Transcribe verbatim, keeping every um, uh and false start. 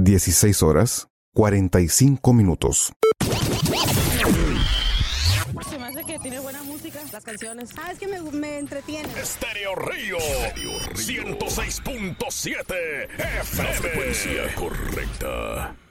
dieciséis horas, cuarenta y cinco minutos. Se me hace que tiene buena música, las canciones. Ah, es que me, me entretiene. Estéreo Río, ciento seis punto siete F M. La frecuencia correcta.